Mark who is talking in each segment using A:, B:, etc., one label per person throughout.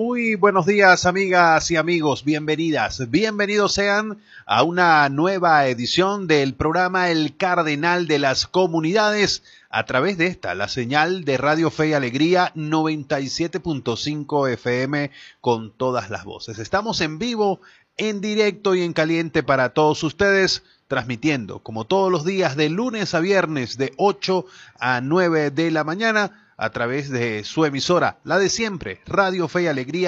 A: Muy buenos días, amigas y amigos, bienvenidas, bienvenidos sean a una nueva edición del programa El Cardenal de las Comunidades a través de la señal de Radio Fe y Alegría 97.5 FM con todas las voces. Estamos en vivo, en directo y en caliente para todos ustedes, transmitiendo como todos los días de lunes a viernes de 8 a 9 de la mañana a través de su emisora, la de siempre, Radio Fe y Alegría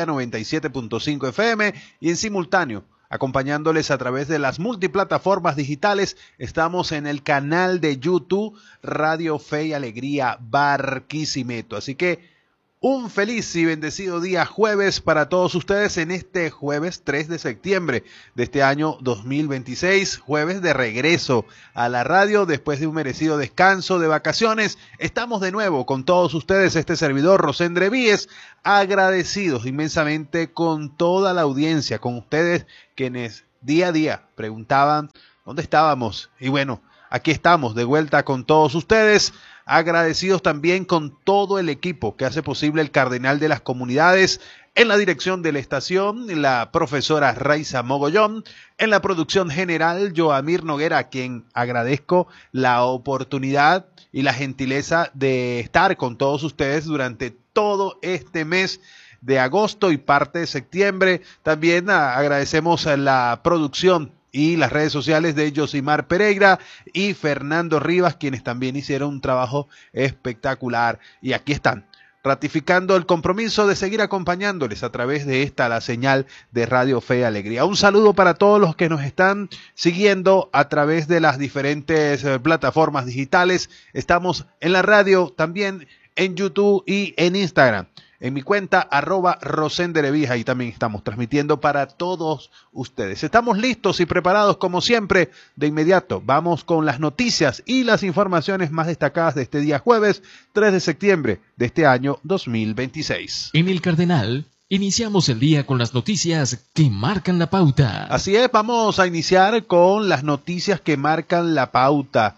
A: 97.5 FM y en simultáneo, acompañándoles a través de las multiplataformas digitales. Estamos en el canal de YouTube Radio Fe y Alegría Barquisimeto. Así que un feliz y bendecido día jueves para todos ustedes en este jueves 3 de septiembre de este año 2026, jueves de regreso a la radio después de un merecido descanso de vacaciones. Estamos de nuevo con todos ustedes, este servidor Rosendre Víez, agradecidos inmensamente con toda la audiencia, con ustedes quienes día a día preguntaban dónde estábamos. Y bueno, aquí estamos de vuelta con todos ustedes. Agradecidos también con todo el equipo que hace posible el Cardenal de las Comunidades, en la dirección de la estación, la profesora Raiza Mogollón, en la producción general, Joamir Noguera, a quien agradezco la oportunidad y la gentileza de estar con todos ustedes durante todo este mes de agosto y parte de septiembre. También agradecemos a la producción y las redes sociales de Yosimar Pereira y Fernando Rivas, quienes también hicieron un trabajo espectacular. Y aquí están, ratificando el compromiso de seguir acompañándoles a través de la señal de Radio Fe y Alegría. Un saludo para todos los que nos están siguiendo a través de las diferentes plataformas digitales. Estamos en la radio, también en YouTube y en Instagram. En mi cuenta, @Rosenderevija, ahí también estamos transmitiendo para todos ustedes. Estamos listos y preparados como siempre. De inmediato, vamos con las noticias y las informaciones más destacadas de este día jueves 3 de septiembre de este año 2026.
B: En El Cardenal, iniciamos el día con las noticias que marcan la pauta.
A: Así es, vamos a iniciar con las noticias que marcan la pauta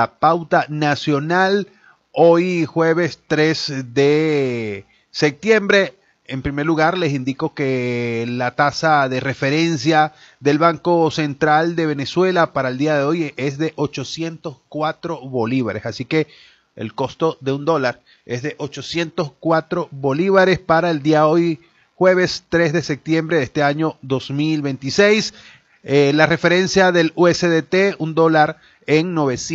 A: nacional, hoy jueves 3 de septiembre. En primer lugar, les indico que la tasa de referencia del Banco Central de Venezuela para el día de hoy es de 804 bolívares. Así que el costo de $1 es de 804 bolívares para el día de hoy, jueves 3 de septiembre de este año 2026. La referencia del USDT, $1 en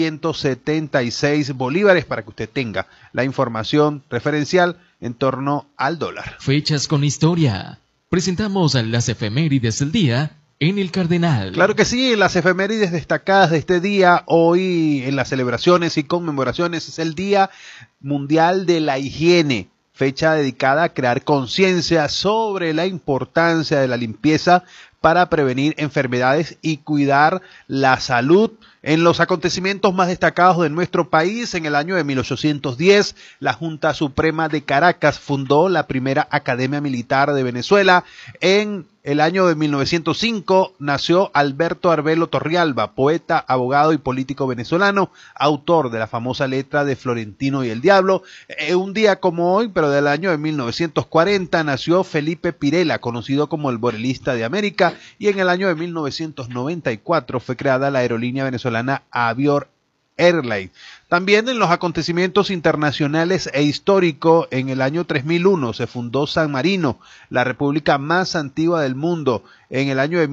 A: 976 bolívares, para que usted tenga la información referencial en torno al dólar.
B: Fechas con historia. Presentamos las efemérides del día en El Cardenal.
A: Claro que sí, las efemérides destacadas de este día. Hoy en las celebraciones y conmemoraciones es el Día Mundial de la Higiene, fecha dedicada a crear conciencia sobre la importancia de la limpieza para prevenir enfermedades y cuidar la salud. En los acontecimientos más destacados de nuestro país, en el año de 1810, la Junta Suprema de Caracas fundó la primera Academia Militar de Venezuela. En el año de 1905 nació Alberto Arbelo Torrialba, poeta, abogado y político venezolano, autor de la famosa letra de Florentino y el Diablo. Un día como hoy, pero del año de 1940, nació Felipe Pirela, conocido como el Borelista de América, y en el año de 1994 fue creada la aerolínea venezolana Avior Airlines. También en los acontecimientos internacionales e históricos, en el año 3001 se fundó San Marino, la república más antigua del mundo. En el año de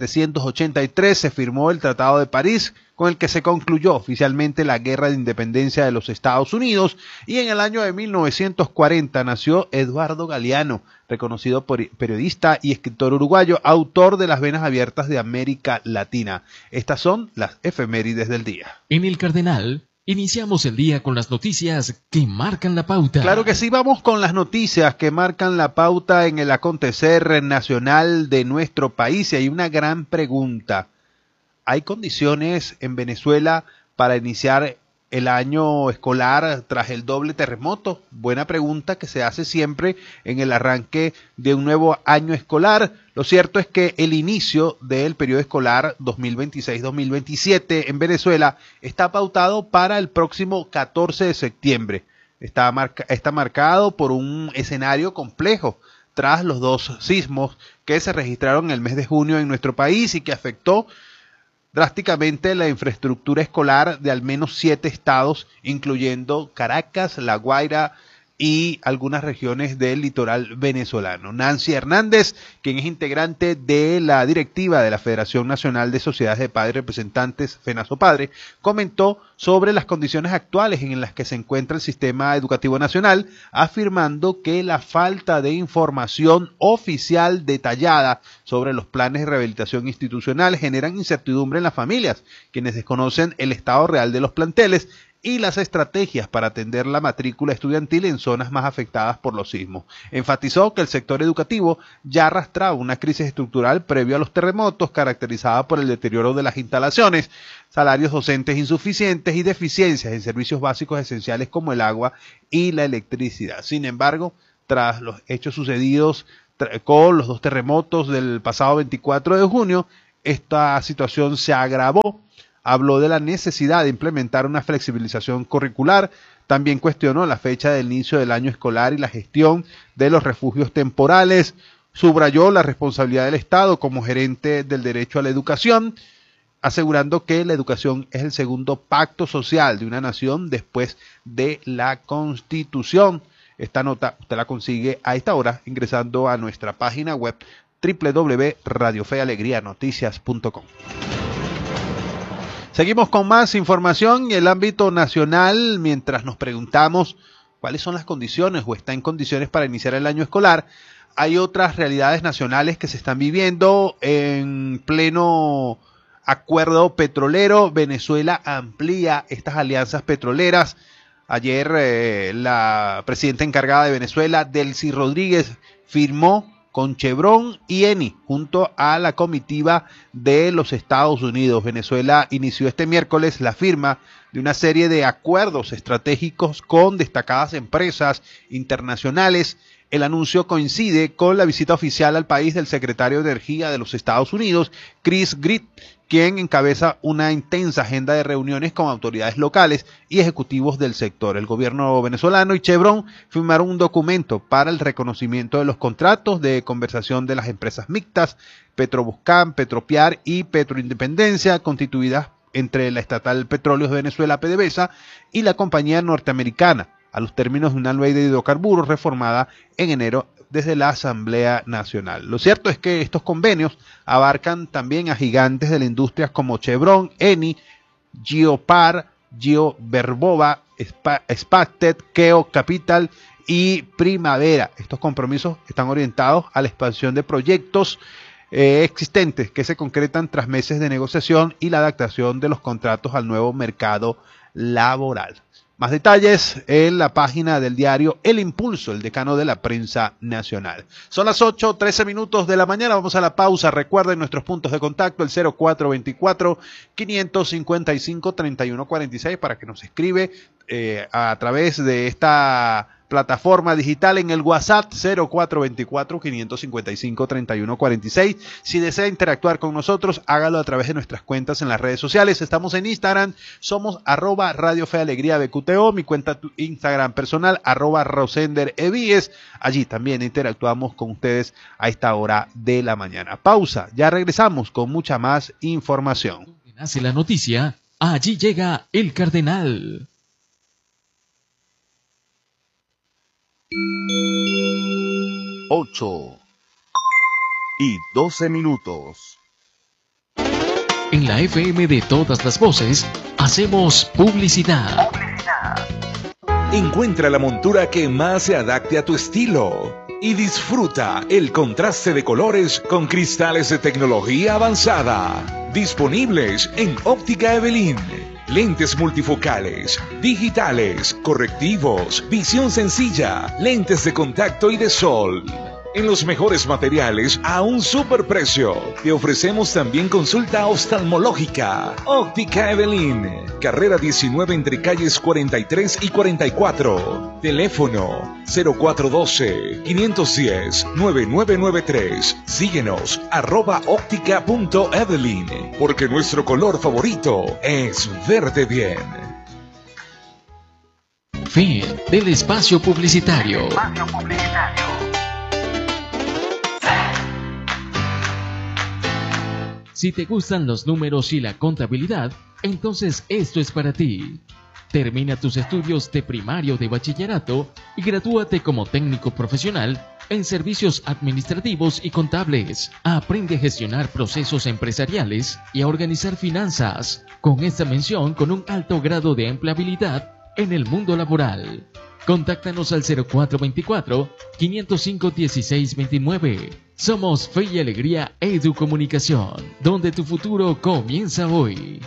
A: 1783 se firmó el Tratado de París, con el que se concluyó oficialmente la Guerra de Independencia de los Estados Unidos. Y en el año de 1940 nació Eduardo Galeano, reconocido periodista y escritor uruguayo, autor de Las Venas Abiertas de América Latina. Estas son las efemérides del día.
B: En El Cardenal, iniciamos el día con las noticias que marcan la pauta.
A: Claro que sí, vamos con las noticias que marcan la pauta en el acontecer nacional de nuestro país. Y hay una gran pregunta. ¿Hay condiciones en Venezuela para iniciar el año escolar tras el doble terremoto? Buena pregunta que se hace siempre en el arranque de un nuevo año escolar. Lo cierto es que el inicio del periodo escolar 2026-2027 en Venezuela está pautado para el próximo 14 de septiembre. Está marcado por un escenario complejo. tras los 2 sismos que se registraron en el mes de junio en nuestro país y que afectó drásticamente la infraestructura escolar de al menos 7 estados, incluyendo Caracas, La Guaira y algunas regiones del litoral venezolano. Nancy Hernández, quien es integrante de la directiva de la Federación Nacional de Sociedades de Padres Representantes, FENASOPADRE, comentó sobre las condiciones actuales en las que se encuentra el sistema educativo nacional, afirmando que la falta de información oficial detallada sobre los planes de rehabilitación institucional generan incertidumbre en las familias, quienes desconocen el estado real de los planteles y las estrategias para atender la matrícula estudiantil en zonas más afectadas por los sismos. Enfatizó que el sector educativo ya arrastraba una crisis estructural previo a los terremotos, caracterizada por el deterioro de las instalaciones, salarios docentes insuficientes y deficiencias en servicios básicos esenciales como el agua y la electricidad. Sin embargo, tras los hechos sucedidos con los 2 terremotos del pasado 24 de junio, esta situación se agravó. Habló de la necesidad de implementar una flexibilización curricular, también cuestionó la fecha del inicio del año escolar y la gestión de los refugios temporales, subrayó la responsabilidad del Estado como gerente del derecho a la educación, asegurando que la educación es el segundo pacto social de una nación después de la Constitución. Esta nota usted la consigue a esta hora ingresando a nuestra página web www.radiofealegrianoticias.com. Seguimos con más información en el ámbito nacional mientras nos preguntamos cuáles son las condiciones o está en condiciones para iniciar el año escolar. Hay otras realidades nacionales que se están viviendo en pleno acuerdo petrolero. Venezuela amplía estas alianzas petroleras. Ayer la presidenta encargada de Venezuela, Delcy Rodríguez, firmó con Chevron y Eni, junto a la comitiva de los Estados Unidos. Venezuela inició este miércoles la firma de una serie de acuerdos estratégicos con destacadas empresas internacionales. El anuncio coincide con la visita oficial al país del secretario de Energía de los Estados Unidos, Chris Gritt, quien encabeza una intensa agenda de reuniones con autoridades locales y ejecutivos del sector. El gobierno venezolano y Chevron firmaron un documento para el reconocimiento de los contratos de conversación de las empresas mixtas Petrobuscan, Petropiar y Petroindependencia, constituidas entre la estatal Petróleos de Venezuela, PDVSA, y la compañía norteamericana, a los términos de una ley de hidrocarburos reformada en enero desde la Asamblea Nacional. Lo cierto es que estos convenios abarcan también a gigantes de la industria como Chevron, Eni, Geopar, Geoverbova, Spacted, Keo Capital y Primavera. Estos compromisos están orientados a la expansión de proyectos existentes que se concretan tras meses de negociación y la adaptación de los contratos al nuevo mercado laboral. Más detalles en la página del diario El Impulso, el decano de la prensa nacional. Son las 8:13 minutos de la mañana. Vamos a la pausa. Recuerden nuestros puntos de contacto, el 0424-555-3146 para que nos escribe a través de esta plataforma digital en el WhatsApp 0424-555-3146. Si desea interactuar con nosotros, hágalo a través de nuestras cuentas en las redes sociales. Estamos en Instagram, somos @RadioFeAlegriaBQTO, mi cuenta Instagram personal, @RosenderEvíes. Allí también interactuamos con ustedes a esta hora de la mañana. Pausa, ya regresamos con mucha más información.
B: Donde nace la noticia, allí llega el Cardenal.
C: 8:12.
B: En la FM de todas las voces, hacemos publicidad.
C: Encuentra la montura que más se adapte a tu estilo y disfruta el contraste de colores con cristales de tecnología avanzada. Disponibles en Óptica Evelyn. Lentes multifocales, digitales, correctivos, visión sencilla, lentes de contacto y de sol. En los mejores materiales a un superprecio. Te ofrecemos también consulta oftalmológica. Óptica Evelyn. Carrera 19 entre calles 43 y 44. Teléfono 0412-510-9993. Síguenos @óptica.evelyn. Porque nuestro color favorito es verde bien.
B: Fin del espacio publicitario. Si te gustan los números y la contabilidad, entonces esto es para ti. Termina tus estudios de primario o de bachillerato y gradúate como técnico profesional en servicios administrativos y contables. Aprende a gestionar procesos empresariales y a organizar finanzas, con esta mención con un alto grado de empleabilidad en el mundo laboral. Contáctanos al 0424-505-1629. Somos Fe y Alegría Educomunicación, donde tu futuro comienza hoy.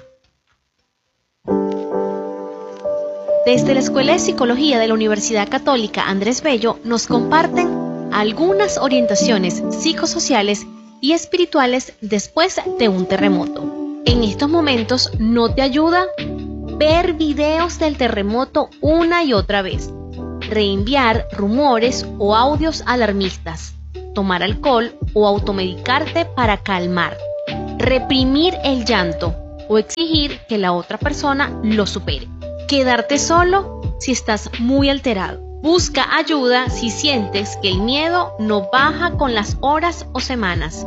D: Desde la Escuela de Psicología de la Universidad Católica Andrés Bello nos comparten algunas orientaciones psicosociales y espirituales después de un terremoto. En estos momentos, ¿no te ayuda ver videos del terremoto una y otra vez? Reenviar rumores o audios alarmistas, tomar alcohol o automedicarte para calmar, reprimir el llanto o exigir que la otra persona lo supere, quedarte solo si estás muy alterado. Busca ayuda si sientes que el miedo no baja con las horas o semanas.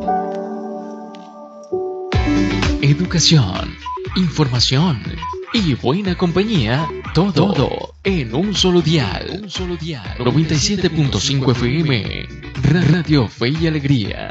B: Educación, información y buena compañía, todo en un solo dial. 97.5 FM, Radio Fe y Alegría.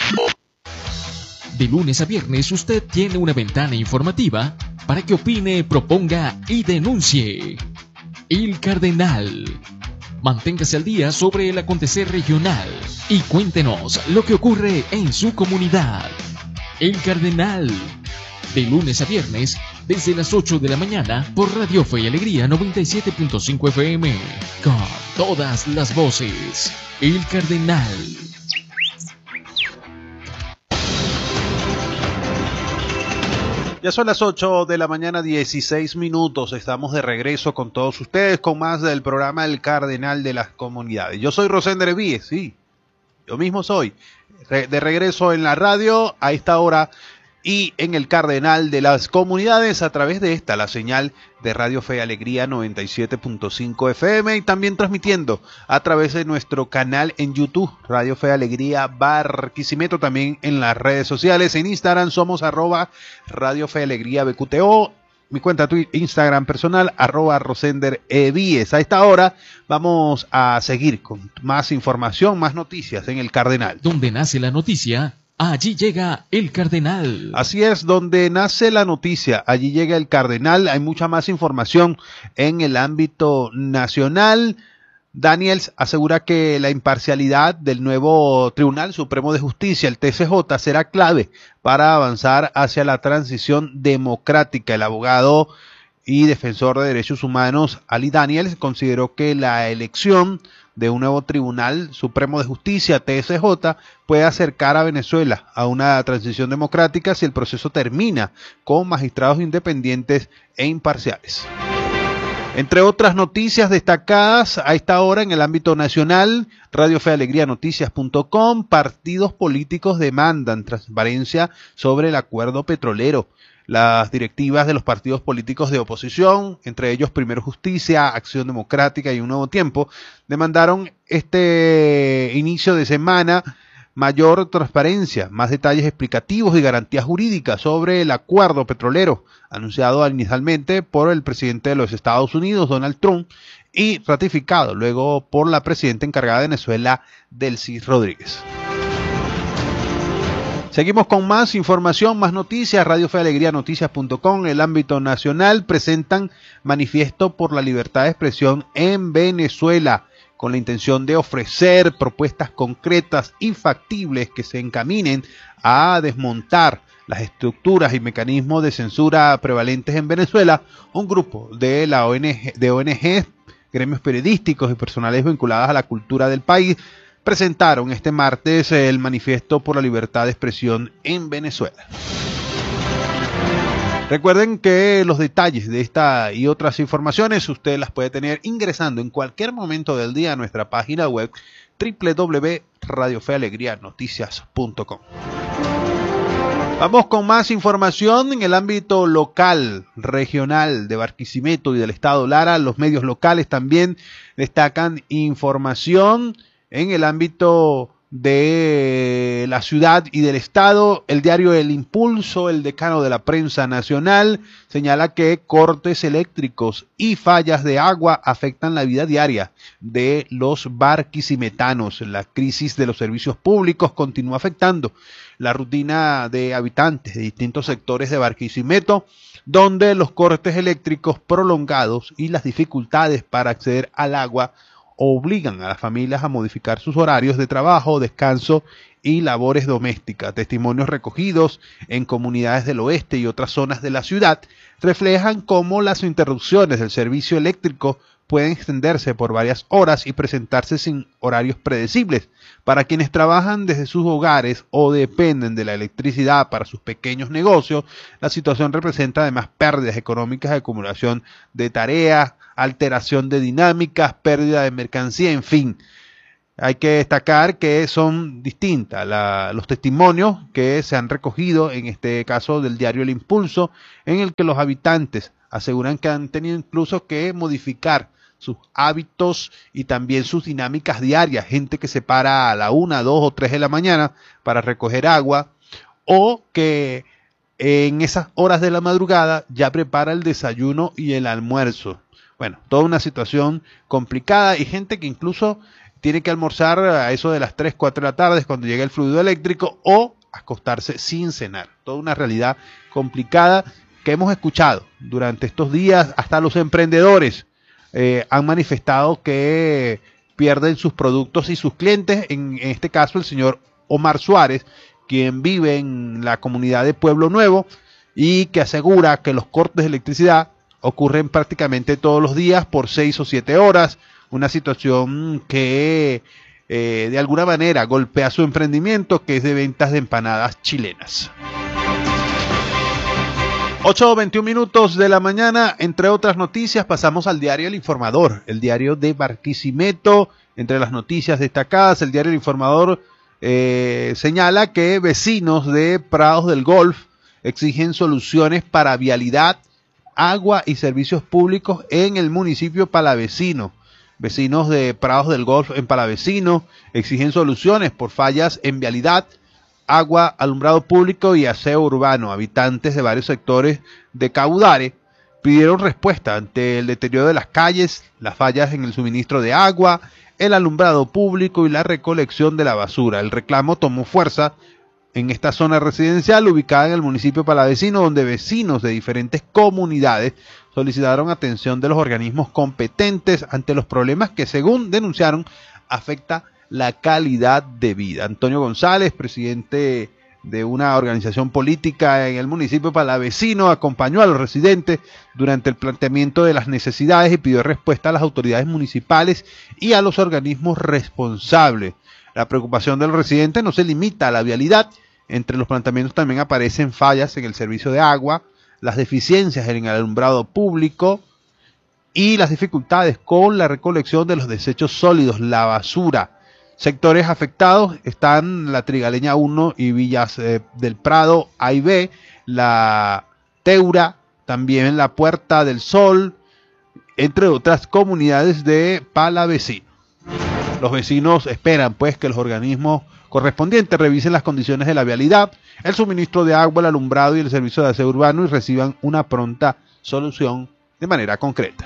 B: De lunes a viernes usted tiene una ventana informativa para que opine, proponga y denuncie. El Cardenal. Manténgase al día sobre el acontecer regional y cuéntenos lo que ocurre en su comunidad. El Cardenal. De lunes a viernes, desde las 8 de la mañana, por Radio Fe y Alegría 97.5 FM. Con todas las voces. El Cardenal.
A: Ya son las 8 de la mañana, 16 minutos. Estamos de regreso con todos ustedes con más del programa El Cardenal de las Comunidades. Yo soy Rosender Evíes, sí, yo mismo soy. De regreso en la radio a esta hora y en el Cardenal de las Comunidades a través de esta, la señal de Radio Fe y Alegría 97.5 FM y también transmitiendo a través de nuestro canal en YouTube, Radio Fe y Alegría Barquisimeto, también en las redes sociales. En Instagram somos @Radio Fe y Alegría BQTO, mi cuenta Instagram personal @Rosender Evíes. A esta hora vamos a seguir con más información, más noticias en el Cardenal.
B: Donde nace la noticia, allí llega el Cardenal.
A: Así es, donde nace la noticia, allí llega el Cardenal. Hay mucha más información en el ámbito nacional. Daniels asegura que la imparcialidad del nuevo Tribunal Supremo de Justicia, el TSJ, será clave para avanzar hacia la transición democrática. El abogado y defensor de derechos humanos, Ali Daniels, consideró que la elección de un nuevo Tribunal Supremo de Justicia, TSJ, puede acercar a Venezuela a una transición democrática si el proceso termina con magistrados independientes e imparciales. Entre otras noticias destacadas a esta hora en el ámbito nacional, Radio Fe y Alegría Noticias.com, partidos políticos demandan transparencia sobre el acuerdo petrolero. Las directivas de los partidos políticos de oposición, entre ellos Primero Justicia, Acción Democrática y Un Nuevo Tiempo, demandaron este inicio de semana mayor transparencia, más detalles explicativos y garantías jurídicas sobre el acuerdo petrolero, anunciado inicialmente por el presidente de los Estados Unidos, Donald Trump, y ratificado luego por la presidenta encargada de Venezuela, Delcy Rodríguez. Seguimos con más información, más noticias. Radio Fe y Alegría Noticias.com. El ámbito nacional presentan manifiesto por la libertad de expresión en Venezuela, con la intención de ofrecer propuestas concretas y factibles que se encaminen a desmontar las estructuras y mecanismos de censura prevalentes en Venezuela. Un grupo de la ONG, gremios periodísticos y personales vinculados a la cultura del país presentaron este martes el manifiesto por la libertad de expresión en Venezuela. Recuerden que los detalles de esta y otras informaciones usted las puede tener ingresando en cualquier momento del día a nuestra página web www.radiofealegrianoticias.com. Vamos con más información en el ámbito local, regional de Barquisimeto y del estado Lara. Los medios locales también destacan información en el ámbito de la ciudad y del estado. El diario El Impulso, el decano de la prensa nacional, señala que cortes eléctricos y fallas de agua afectan la vida diaria de los barquisimetanos. La crisis de los servicios públicos continúa afectando la rutina de habitantes de distintos sectores de Barquisimeto, donde los cortes eléctricos prolongados y las dificultades para acceder al agua obligan a las familias a modificar sus horarios de trabajo, descanso y labores domésticas. Testimonios recogidos en comunidades del oeste y otras zonas de la ciudad reflejan cómo las interrupciones del servicio eléctrico pueden extenderse por varias horas y presentarse sin horarios predecibles. Para quienes trabajan desde sus hogares o dependen de la electricidad para sus pequeños negocios, la situación representa además pérdidas económicas de acumulación de tareas, alteración de dinámicas, pérdida de mercancía, en fin. Hay que destacar que son distintas los testimonios que se han recogido, en este caso del diario El Impulso, en el que los habitantes aseguran que han tenido incluso que modificar sus hábitos y también sus dinámicas diarias. Gente que se para a la 1, 2 o 3 de la mañana para recoger agua, o que en esas horas de la madrugada ya prepara el desayuno y el almuerzo. Bueno, toda una situación complicada, y gente que incluso tiene que almorzar a eso de las 3, 4 de la tarde cuando llega el fluido eléctrico, o acostarse sin cenar. Toda una realidad complicada que hemos escuchado durante estos días. Hasta los emprendedores han manifestado que pierden sus productos y sus clientes. En este caso, el señor Omar Suárez, quien vive en la comunidad de Pueblo Nuevo y que asegura que los cortes de electricidad ocurren prácticamente todos los días por 6 o 7 horas, una situación que de alguna manera golpea su emprendimiento, que es de ventas de empanadas chilenas. 8:21 minutos de la mañana. Entre otras noticias, pasamos al diario El Informador, el diario de Barquisimeto. Entre las noticias destacadas, el diario El Informador señala que vecinos de Prados del Golf exigen soluciones para vialidad, agua y servicios públicos en el municipio palavecino. Vecinos de Prados del Golf en Palavecino exigen soluciones por fallas en vialidad, agua, alumbrado público y aseo urbano. Habitantes de varios sectores de Caudare pidieron respuesta ante el deterioro de las calles, las fallas en el suministro de agua, el alumbrado público y la recolección de la basura. El reclamo tomó fuerza en esta zona residencial ubicada en el municipio palavecino, donde vecinos de diferentes comunidades solicitaron atención de los organismos competentes ante los problemas que, según denunciaron, afecta la calidad de vida. Antonio González, presidente de una organización política en el municipio palavecino, acompañó a los residentes durante el planteamiento de las necesidades y pidió respuesta a las autoridades municipales y a los organismos responsables. La preocupación de los residentes no se limita a la vialidad. Entre los planteamientos también aparecen fallas en el servicio de agua, las deficiencias en el alumbrado público y las dificultades con la recolección de los desechos sólidos, la basura. Sectores afectados están la Trigaleña 1 y Villas del Prado A y B, la Teura, también la Puerta del Sol, entre otras comunidades de Palavecino. Los vecinos esperan pues que los organismos correspondientes revisen las condiciones de la vialidad, el suministro de agua, el alumbrado y el servicio de aseo urbano y reciban una pronta solución de manera concreta.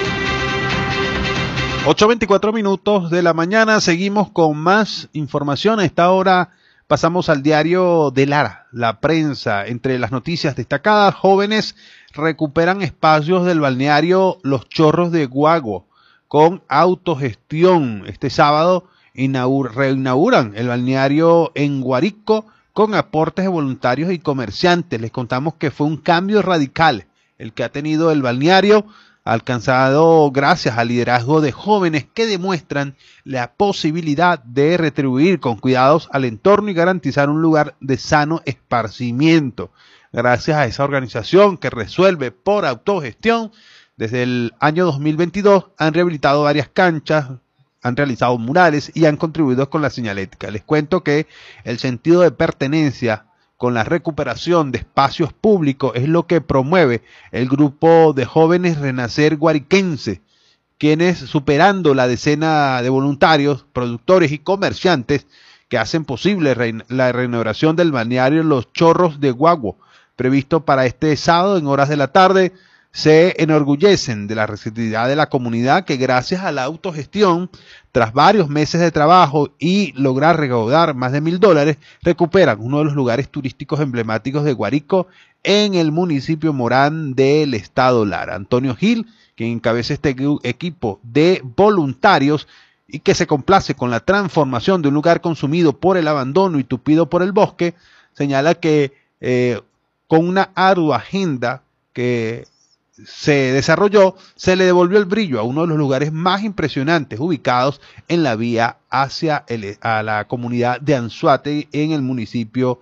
A: 8:24 minutos de la mañana, seguimos con más información. A esta hora pasamos al diario de Lara, la prensa. Entre las noticias destacadas, jóvenes recuperan espacios del balneario Los Chorros de Guagua con autogestión. Este sábado reinauguran el balneario en Guarico con aportes de voluntarios y comerciantes. Les contamos que fue un cambio radical el que ha tenido el balneario, alcanzado gracias al liderazgo de jóvenes que demuestran la posibilidad de retribuir con cuidados al entorno y garantizar un lugar de sano esparcimiento. Gracias a esa organización que resuelve por autogestión, desde el año 2022 han rehabilitado varias canchas, han realizado murales y han contribuido con la señalética. Les cuento que el sentido de pertenencia con la recuperación de espacios públicos es lo que promueve el grupo de jóvenes Renacer Guariquense, quienes, superando la decena de voluntarios, productores y comerciantes que hacen posible la reinauguración del balneario Los Chorros de Guagua, previsto para este sábado en horas de la tarde. Se enorgullecen de la receptividad de la comunidad que, gracias a la autogestión, tras varios meses de trabajo y lograr recaudar más de $1,000, recuperan uno de los lugares turísticos emblemáticos de Guárico en el municipio Morán del estado Lara. Antonio Gil, quien encabeza este equipo de voluntarios y que se complace con la transformación de un lugar consumido por el abandono y tupido por el bosque, señala que con una ardua agenda que se desarrolló, se le devolvió el brillo a uno de los lugares más impresionantes ubicados en la vía hacia a la comunidad de Anzoátegui en el municipio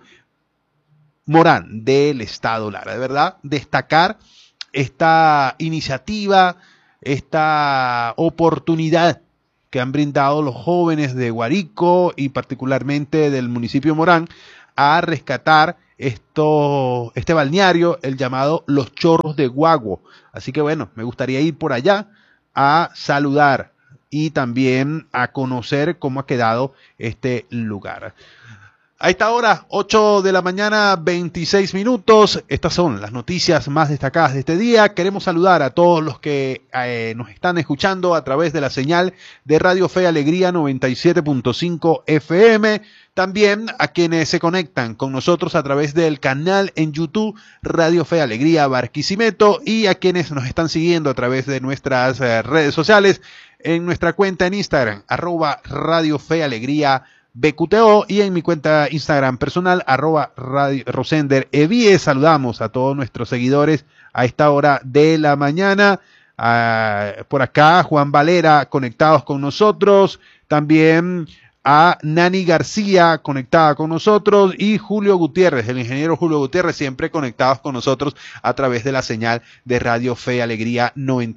A: Morán del estado Lara. De verdad, destacar esta iniciativa, esta oportunidad que han brindado los jóvenes de Guárico y particularmente del municipio Morán a rescatar este balneario, el llamado Los Chorros de Guagua. Así que bueno, me gustaría ir por allá a saludar y también a conocer cómo ha quedado este lugar. A esta hora, 8 de la mañana, 26 minutos. Estas son las noticias más destacadas de este día. Queremos saludar a todos los que nos están escuchando a través de la señal de Radio Fe y Alegría 97.5 FM. También a quienes se conectan con nosotros a través del canal en YouTube Radio Fe y Alegría Barquisimeto, y a quienes nos están siguiendo a través de nuestras redes sociales en nuestra cuenta en Instagram, @Radio Fe y Alegría BQTO, y en mi cuenta Instagram personal, @Rosender Evie. Saludamos a todos nuestros seguidores a esta hora de la mañana. Por acá, Juan Valera, conectados con nosotros. También a Nani García, conectada con nosotros, y Julio Gutiérrez, el ingeniero Julio Gutiérrez, siempre conectados con nosotros a través de la señal de Radio Fe y Alegría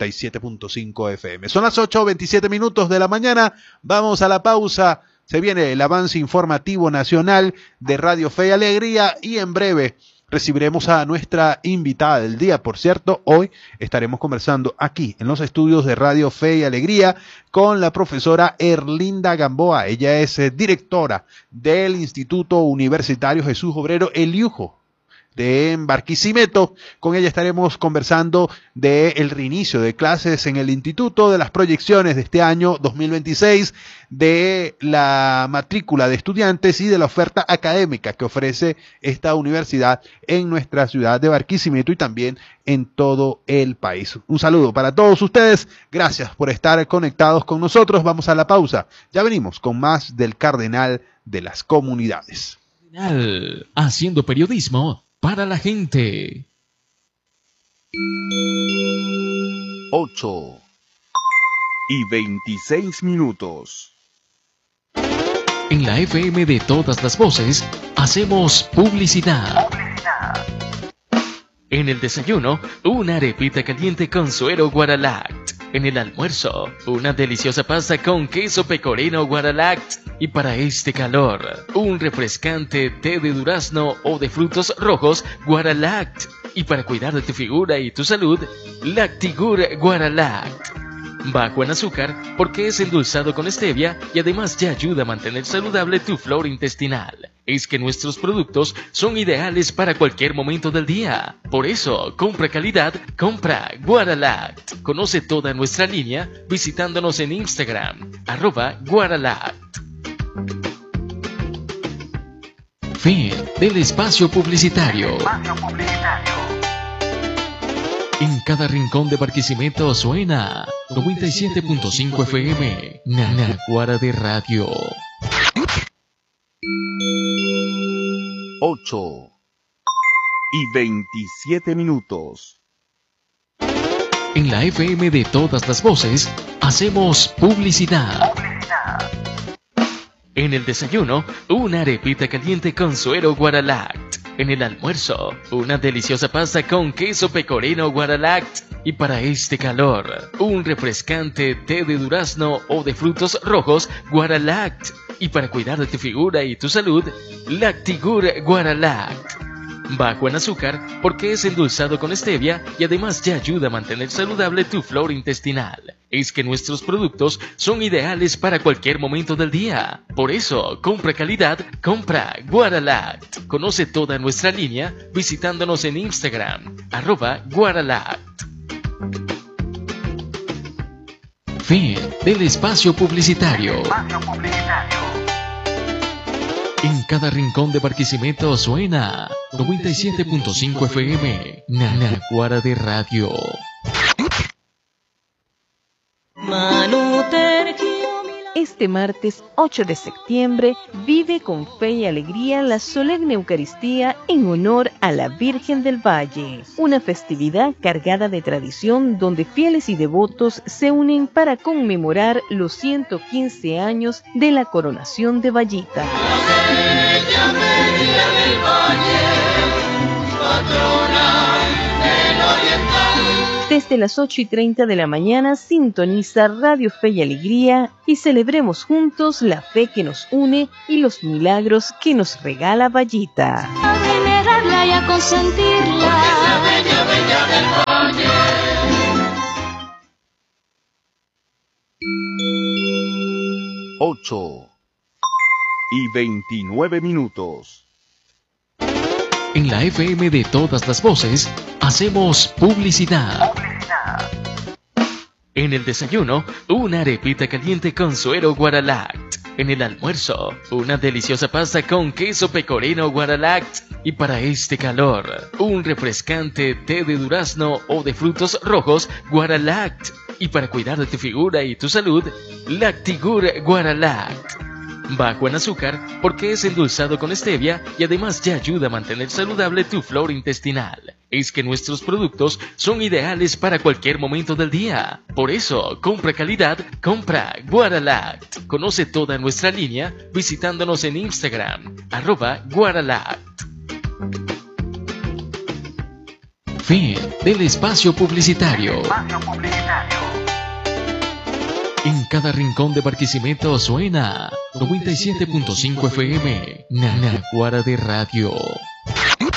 A: 97.5 FM. Son las 8:27 minutos de la mañana. Vamos a la pausa. Se viene el avance informativo nacional de Radio Fe y Alegría, y en breve recibiremos a nuestra invitada del día. Por cierto, hoy estaremos conversando aquí en los estudios de Radio Fe y Alegría con la profesora Erlinda Gamboa. Ella es directora del Instituto Universitario Jesús Obrero El Yujo de Barquisimeto. Con ella estaremos conversando del reinicio de clases en el instituto, de las proyecciones de este año 2026, de la matrícula de estudiantes y de la oferta académica que ofrece esta universidad en nuestra ciudad de Barquisimeto y también en todo el país. Un saludo para todos ustedes. Gracias por estar conectados con nosotros. Vamos a la pausa. Ya venimos con más del Cardenal de las Comunidades.
B: Haciendo periodismo para la gente.
C: 8:26 minutos.
B: En la FM de todas las voces, hacemos publicidad. En el desayuno, una arepita caliente con suero Guaralact. En el almuerzo, una deliciosa pasta con queso pecorino Guaralact. Y para este calor, un refrescante té de durazno o de frutos rojos Guaralact. Y para cuidar de tu figura y tu salud, Lactigur Guaralact. Bajo en azúcar porque es endulzado con stevia y además ya ayuda a mantener saludable tu flora intestinal. Es que nuestros productos son ideales para cualquier momento del día. Por eso, compra calidad, compra Guaralact. Conoce toda nuestra línea visitándonos en Instagram, @Guaralact. Fin del espacio publicitario. En cada rincón de Barquisimeto suena 97.5 FM, Naguara de Radio.
C: 8:27 minutos.
B: En la FM de todas las voces, hacemos publicidad. En el desayuno, una arepita caliente con suero Guaralact. En el almuerzo, una deliciosa pasta con queso pecorino Guaralact. Y para este calor, un refrescante té de durazno o de frutos rojos Guaralact. Y para cuidar de tu figura y tu salud, Lactigur Guaralact. bajo en azúcar porque es endulzado con stevia y además te ayuda a mantener saludable tu flora intestinal. Es que nuestros productos son ideales para cualquier momento del día. Por eso, compra calidad, compra Guaralact. Conoce toda nuestra línea visitándonos en Instagram, @Guaralact. Fin del espacio publicitario. En cada rincón de Barquisimeto suena 97.5 FM, Naguará de Radio.
E: Este martes 8 de septiembre vive con fe y alegría la solemne Eucaristía en honor a la Virgen del Valle, una festividad cargada de tradición donde fieles y devotos se unen para conmemorar los 115 años de la coronación de Vallita. Desde las 8:30 de la mañana sintoniza Radio Fe y Alegría y celebremos juntos la fe que nos une y los milagros que nos regala Vallita.
F: A venerarla y a consentirla.
C: 8:29.
B: En la FM de todas las voces, hacemos publicidad. En el desayuno, una arepita caliente con suero Guaralact. En el almuerzo, una deliciosa pasta con queso pecorino Guaralact. Y para este calor, un refrescante té de durazno o de frutos rojos Guaralact. Y para cuidar de tu figura y tu salud, Lactigur Guaralact. Bajo en azúcar porque es endulzado con stevia y además te ayuda a mantener saludable tu flora intestinal. Es que nuestros productos son ideales para cualquier momento del día. Por eso, compra calidad, compra Guaralact. Conoce toda nuestra línea visitándonos en Instagram, @Guaralact. Fin del espacio publicitario. En cada rincón de Barquisimeto suena 97.5 FM, Naguará de Radio.